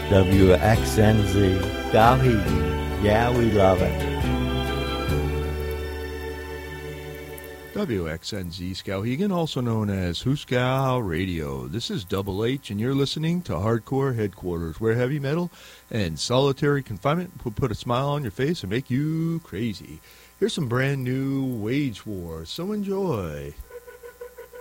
WXNZ, Skowhegan. Yeah, we love it. WXNZ Skowhegan, also known as Huskow Radio. This is Double H, and you're listening to Hardcore Headquarters, where heavy metal and solitary confinement will put a smile on your face and make you crazy. Here's some brand new Wage War, so enjoy.